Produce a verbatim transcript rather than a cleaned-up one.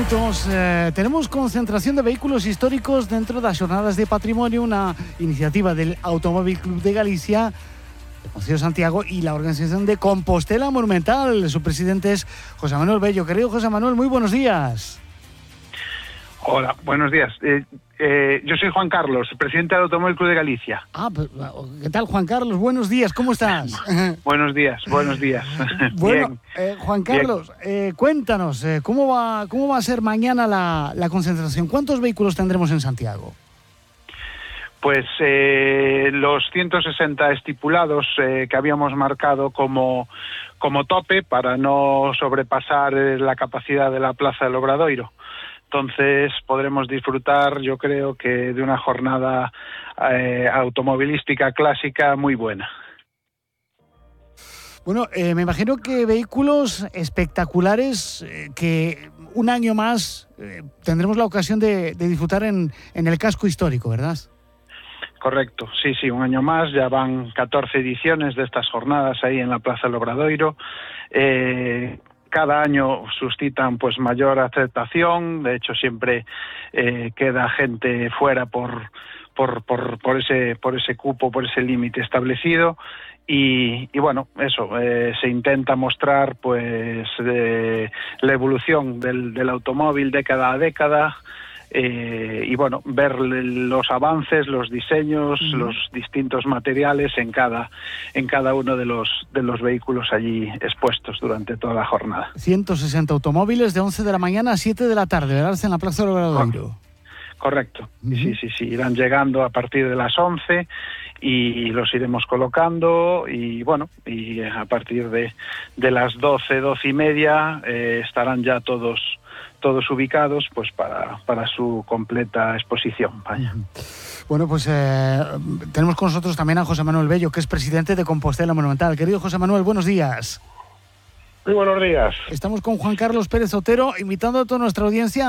minutos eh, tenemos concentración de vehículos históricos dentro das Xornadas de Patrimonio, unha iniciativa del Automóvil Club de Galicia, el Concello de Santiago y la organización de Compostela Monumental. Su presidente es José Manuel Bello. Querido José Manuel, muy buenos días. Hola, buenos días. Eh, eh, yo soy Juan Carlos, presidente del Automóvil Club de Galicia. Ah, ¿qué tal, Juan Carlos? Buenos días, ¿cómo estás? Buenos días, buenos días. Bueno, eh, Juan Carlos, eh, cuéntanos, eh, ¿cómo va, cómo va a ser mañana la, la concentración? ¿Cuántos vehículos tendremos en Santiago? Pues eh, los ciento sesenta estipulados eh, que habíamos marcado como, como tope para no sobrepasar la capacidad de la Plaza del Obradoiro. Entonces podremos disfrutar, yo creo que de una jornada eh, automovilística clásica muy buena. Bueno, eh, me imagino que vehículos espectaculares eh, que un año más eh, tendremos la ocasión de, de disfrutar en, en el casco histórico, ¿verdad? Correcto, sí, sí, un año más, ya van catorce ediciones de estas jornadas ahí en la Plaza del Obradoiro. Eh, Cada año suscitan pues mayor aceptación, de hecho siempre eh, queda gente fuera por por por por ese por ese cupo, por ese límite establecido y, y bueno, eso eh, se intenta mostrar pues eh, la evolución del, del automóvil década a década. Eh, y bueno, ver los avances, los diseños, uh-huh. los distintos materiales en cada en cada uno de los de los vehículos allí expuestos durante toda la jornada. ciento sesenta automóviles de once de la mañana a siete de la tarde, ¿verdad? En la Plaza del Obradoiro. Correcto, uh-huh. sí, sí, sí, irán llegando a partir de las once y los iremos colocando y bueno, y a partir de, de las doce, doce y media eh, estarán ya todos todos ubicados pues para, para su completa exposición. Vaya. Bueno, pues eh, tenemos con nosotros también a José Manuel Bello, que es presidente de Compostela Monumental. Querido José Manuel, buenos días. Muy buenos días. Estamos con Juan Carlos Pérez Otero, invitando a toda nuestra audiencia